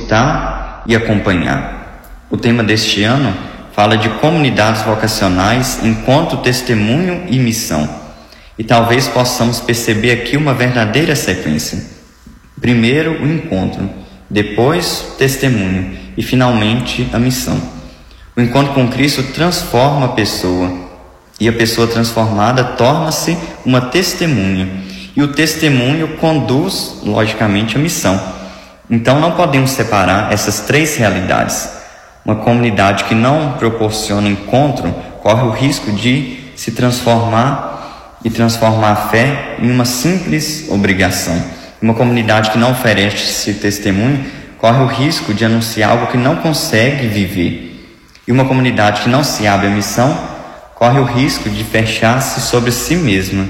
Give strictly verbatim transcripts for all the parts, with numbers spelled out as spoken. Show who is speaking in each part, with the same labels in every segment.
Speaker 1: escutar e acompanhar. O tema deste ano fala de comunidades vocacionais enquanto testemunho e missão. E talvez possamos perceber aqui uma verdadeira sequência. Primeiro o encontro, depois o testemunho e finalmente a missão. O encontro com Cristo transforma a pessoa e a pessoa transformada torna-se uma testemunha. E o testemunho conduz, logicamente, a missão. Então não podemos separar essas três realidades. Uma comunidade que não proporciona encontro corre o risco de se transformar e transformar a fé em uma simples obrigação. Uma comunidade que não oferece testemunho corre o risco de anunciar algo que não consegue viver. E uma comunidade que não se abre à missão corre o risco de fechar-se sobre si mesma.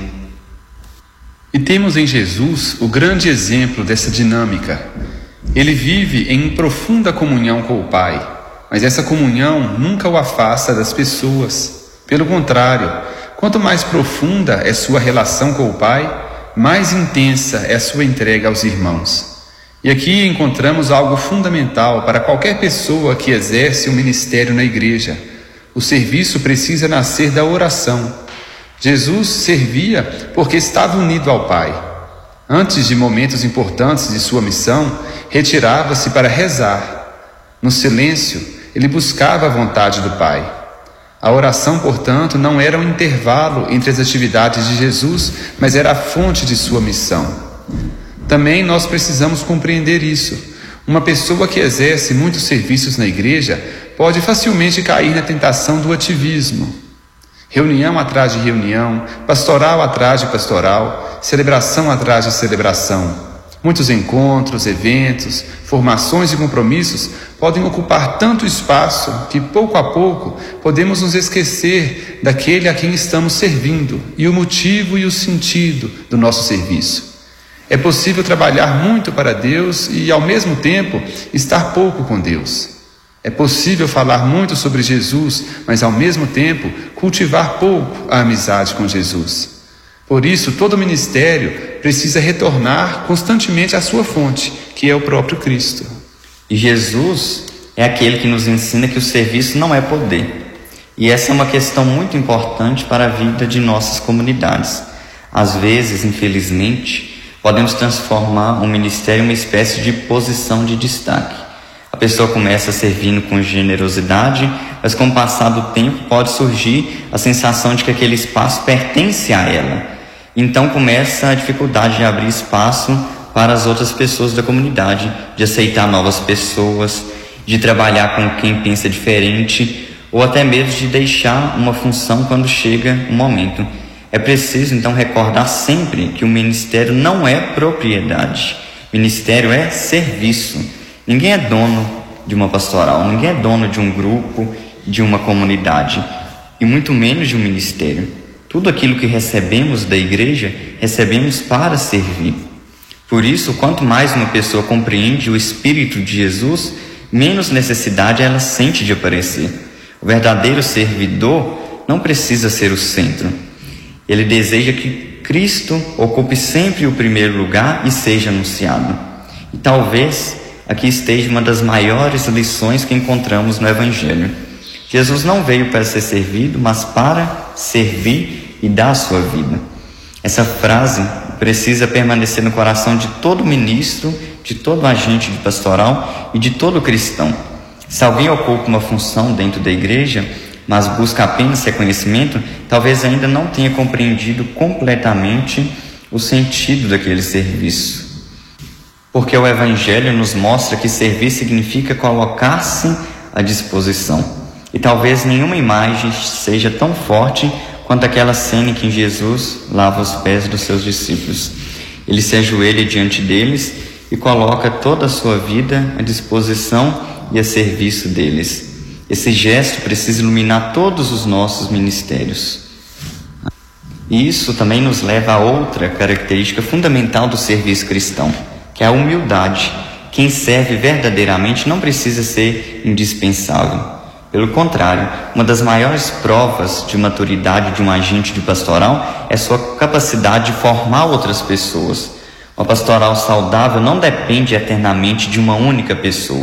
Speaker 2: E temos em Jesus o grande exemplo dessa dinâmica. Ele vive em profunda comunhão com o Pai, mas essa comunhão nunca o afasta das pessoas. Pelo contrário, quanto mais profunda é sua relação com o Pai, mais intensa é a sua entrega aos irmãos. E aqui encontramos algo fundamental para qualquer pessoa que exerce um ministério na igreja. O serviço precisa nascer da oração. Jesus servia porque estava unido ao Pai. Antes de momentos importantes de sua missão, retirava-se para rezar. No silêncio, ele buscava a vontade do Pai. A oração, portanto, não era um intervalo entre as atividades de Jesus, mas era a fonte de sua missão. Também nós precisamos compreender isso. Uma pessoa que exerce muitos serviços na igreja pode facilmente cair na tentação do ativismo. Reunião atrás de reunião, pastoral atrás de pastoral, celebração atrás de celebração. Muitos encontros, eventos, formações e compromissos podem ocupar tanto espaço que, pouco a pouco, podemos nos esquecer daquele a quem estamos servindo e o motivo e o sentido do nosso serviço. É possível trabalhar muito para Deus e, ao mesmo tempo, estar pouco com Deus. É possível falar muito sobre Jesus, mas ao mesmo tempo cultivar pouco a amizade com Jesus. Por isso, todo ministério precisa retornar constantemente à sua fonte, que é o próprio Cristo.
Speaker 1: E Jesus é aquele que nos ensina que o serviço não é poder. E essa é uma questão muito importante para a vida de nossas comunidades. Às vezes, infelizmente, podemos transformar um ministério em uma espécie de posição de destaque. A pessoa começa servindo com generosidade, mas com o passar do tempo pode surgir a sensação de que aquele espaço pertence a ela. Então começa a dificuldade de abrir espaço para as outras pessoas da comunidade, de aceitar novas pessoas, de trabalhar com quem pensa diferente, ou até mesmo de deixar uma função quando chega o momento. É preciso então recordar sempre que o ministério não é propriedade. Ministério é serviço. Ninguém é dono de uma pastoral, ninguém é dono de um grupo, de uma comunidade, e muito menos de um ministério. Tudo aquilo que recebemos da igreja, recebemos para servir. Por isso, quanto mais uma pessoa compreende o Espírito de Jesus, menos necessidade ela sente de aparecer. O verdadeiro servidor não precisa ser o centro. Ele deseja que Cristo ocupe sempre o primeiro lugar e seja anunciado. E talvez aqui esteja uma das maiores lições que encontramos no Evangelho. Jesus não veio para ser servido, mas para servir e dar a sua vida. Essa frase precisa permanecer no coração de todo ministro, de todo agente de pastoral e de todo cristão. Se alguém ocupa uma função dentro da igreja, mas busca apenas reconhecimento, talvez ainda não tenha compreendido completamente o sentido daquele serviço. Porque o Evangelho nos mostra que servir significa colocar-se à disposição. E talvez nenhuma imagem seja tão forte quanto aquela cena em que Jesus lava os pés dos seus discípulos. Ele se ajoelha diante deles e coloca toda a sua vida à disposição e a serviço deles. Esse gesto precisa iluminar todos os nossos ministérios. E isso também nos leva a outra característica fundamental do serviço cristão, que é a humildade. Quem serve verdadeiramente não precisa ser indispensável. Pelo contrário, uma das maiores provas de maturidade de um agente de pastoral é sua capacidade de formar outras pessoas. Uma pastoral saudável não depende eternamente de uma única pessoa.